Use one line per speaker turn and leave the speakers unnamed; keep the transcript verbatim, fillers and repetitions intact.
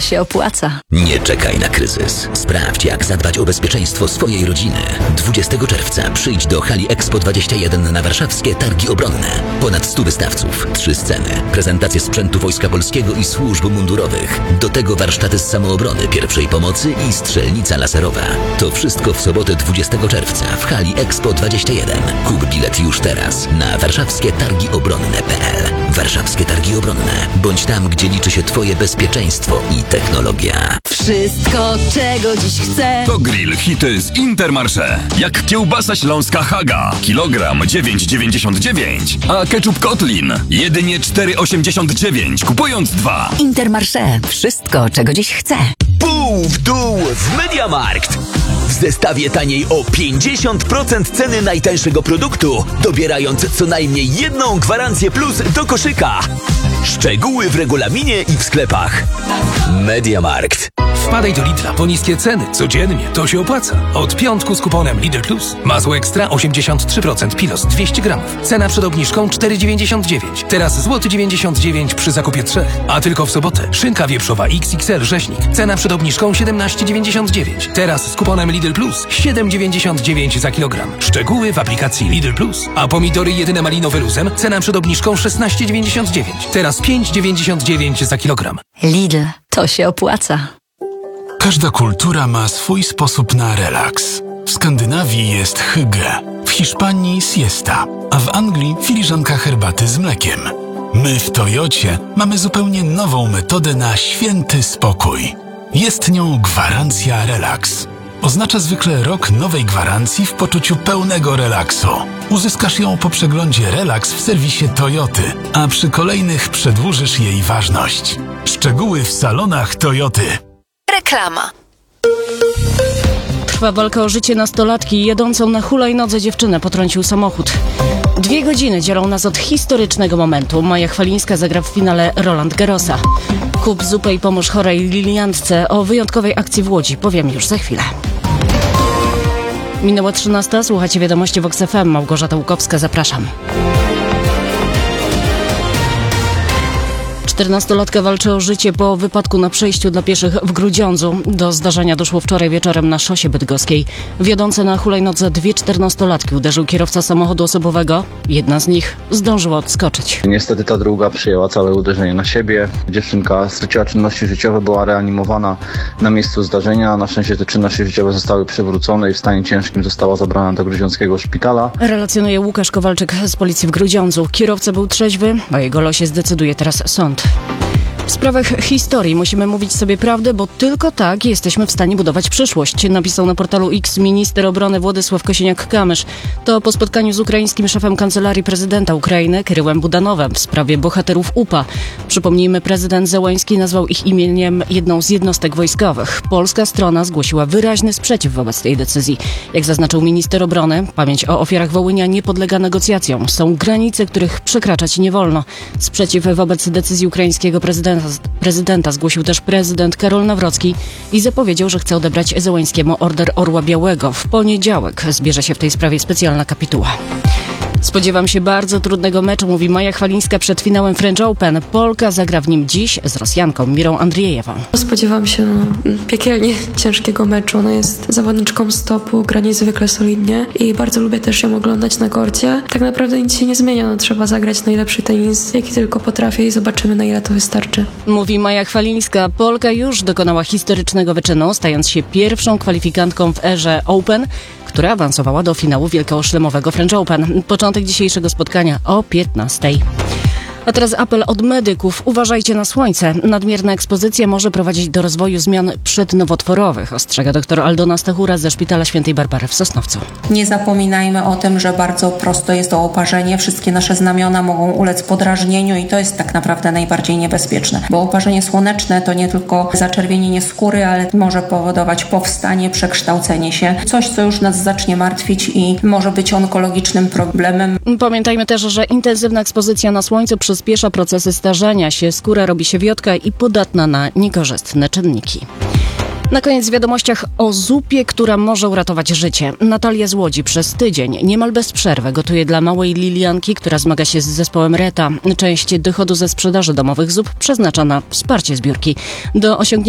się opłaca.
Nie czekaj na kryzys. Sprawdź, jak zadbać o bezpieczeństwo swojej rodziny. dwudziestego czerwca przyjdź do hali Expo dwadzieścia jeden na warszawskie Targi Obronne. Ponad stu wystawców, trzy sceny, prezentacje sprzętu Wojska Polskiego i służb mundurowych. Do tego warsztaty z samoobrony, pierwszej pomocy i strzelnica laserowa. To wszystko w sobotę dwudziestego czerwca w hali Expo dwadzieścia jeden. Kup bilet już teraz na warszawskie targi obronne kropka p l. Warszawskie Targi Obronne. Bądź tam, gdzie liczy się Twoje bezpieczeństwo i technologia.
Wszystko, czego dziś chcę.
To grill hity z Intermarché. Jak kiełbasa śląska Haga. Kilogram dziewięć dziewięćdziesiąt dziewięć. A ketchup Kotlin jedynie cztery osiemdziesiąt dziewięć. Kupując dwa.
Intermarché. Wszystko, czego dziś chcę.
Pół w dół w MediaMarkt. W zestawie taniej o pięćdziesiąt procent ceny najtańszego produktu, dobierając co najmniej jedną gwarancję plus do koszyka. Szczegóły w regulaminie i w sklepach. MediaMarkt.
Wpadaj do Lidla po niskie ceny. Codziennie to się opłaca. Od piątku z kuponem Lidl Plus. Masło ekstra osiemdziesiąt trzy procent Pilos dwieście gramów. Cena przed obniżką cztery dziewięćdziesiąt dziewięć. Teraz złoty dziewięćdziesiąt dziewięć przy zakupie trzech. A tylko w sobotę szynka wieprzowa X X L rzeźnik. Cena przed obniżką siedemnaście dziewięćdziesiąt dziewięć. Teraz z kuponem Lidl Plus siedem dziewięćdziesiąt dziewięć za kilogram. Szczegóły w aplikacji Lidl Plus. A pomidory jedyne malinowe luzem. Cena przed obniżką szesnaście dziewięćdziesiąt dziewięć. Teraz pięć dziewięćdziesiąt dziewięć za kilogram.
Lidl. To się opłaca.
Każda kultura ma swój sposób na relaks. W Skandynawii jest hygge, w Hiszpanii siesta, a w Anglii filiżanka herbaty z mlekiem. My w Toyocie mamy zupełnie nową metodę na święty spokój. Jest nią gwarancja relaks. Oznacza zwykle rok nowej gwarancji w poczuciu pełnego relaksu. Uzyskasz ją po przeglądzie Relaks w serwisie Toyoty, a przy kolejnych przedłużysz jej ważność. Szczegóły w salonach Toyoty.
Reklama.
Trwa walka o życie nastolatki. Jedącą na hulajnodze dziewczynę potrącił samochód. Dwie godziny dzielą nas od historycznego momentu. Maja Chwalińska zagra w finale Roland Garrosa. Kup zupę i pomóż chorej Liliantce. O wyjątkowej akcji w Łodzi powiem już za chwilę. Minęła trzynasta. Słuchacie wiadomości Vox F M. Małgorzata Łukowska, zapraszam. czternastolatka walczy o życie po wypadku na przejściu dla pieszych w Grudziądzu. Do zdarzenia doszło wczoraj wieczorem na szosie bydgoskiej. Wiodące na hulajnodze dwie czternastolatki uderzył kierowca samochodu osobowego. Jedna z nich zdążyła odskoczyć.
Niestety ta druga przyjęła całe uderzenie na siebie. Dziewczynka straciła czynności życiowe, była reanimowana na miejscu zdarzenia. Na szczęście te czynności życiowe zostały przywrócone i w stanie ciężkim została zabrana do grudziąckiego szpitala.
Relacjonuje Łukasz Kowalczyk z policji w Grudziądzu. Kierowca był trzeźwy, a jego losie zdecyduje teraz sąd. W sprawach historii musimy mówić sobie prawdę, bo tylko tak jesteśmy w stanie budować przyszłość, napisał na portalu X minister obrony Władysław Kosiniak-Kamysz. To po spotkaniu z ukraińskim szefem kancelarii prezydenta Ukrainy Kirylem Budanowem w sprawie bohaterów U P A. Przypomnijmy, prezydent Zełański nazwał ich imieniem jedną z jednostek wojskowych. Polska strona zgłosiła wyraźny sprzeciw wobec tej decyzji. Jak zaznaczył minister obrony, pamięć o ofiarach Wołynia nie podlega negocjacjom. Są granice, których przekraczać nie wolno. Sprzeciw wobec decyzji ukraińskiego prezydenta Prezydenta zgłosił też prezydent Karol Nawrocki i zapowiedział, że chce odebrać Zełańskiemu Order Orła Białego. W poniedziałek zbierze się w tej sprawie specjalna kapituła. Spodziewam się bardzo trudnego meczu, mówi Maja Chwalińska przed finałem French Open. Polka zagra w nim dziś z Rosjanką Mirą Andrzejewą.
Spodziewam się no, piekielnie ciężkiego meczu. Ona jest zawodniczką stopu, gra niezwykle solidnie i bardzo lubię też ją oglądać na korcie. Tak naprawdę nic się nie zmienia, no, trzeba zagrać najlepszy tenis, jaki tylko potrafię i zobaczymy, na ile to wystarczy.
Mówi Maja Chwalińska. Polka już dokonała historycznego wyczynu, stając się pierwszą kwalifikantką w erze Open, która awansowała do finału wielkoszlemowego French Open. Początek dzisiejszego spotkania o piętnastej. A teraz apel od medyków. Uważajcie na słońce. Nadmierna ekspozycja może prowadzić do rozwoju zmian przednowotworowych, ostrzega dr Aldona Stachura ze Szpitala Świętej Barbary w Sosnowcu.
Nie zapominajmy o tym, że bardzo prosto jest to oparzenie. Wszystkie nasze znamiona mogą ulec podrażnieniu i to jest tak naprawdę najbardziej niebezpieczne. Bo oparzenie słoneczne to nie tylko zaczerwienienie skóry, ale może powodować powstanie, przekształcenie się. Coś, co już nas zacznie martwić i może być onkologicznym problemem.
Pamiętajmy też, że intensywna ekspozycja na słońcu przyspiesza procesy starzenia się, skóra robi się wiotka i podatna na niekorzystne czynniki. Na koniec w wiadomościach o zupie, która może uratować życie. Natalia z Łodzi przez tydzień niemal bez przerwy gotuje dla małej Lilianki, która zmaga się z zespołem Reta. Część dochodu ze sprzedaży domowych zup przeznacza na wsparcie zbiórki. Do osiągnięcia